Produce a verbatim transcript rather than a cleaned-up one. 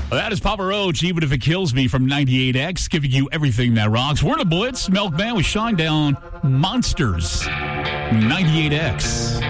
Well, that is Papa Roach, Even If It Kills Me from ninety-eight X, giving you everything that rocks. We're in a blitz. Milkman with Shinedown Monsters. ninety-eight X.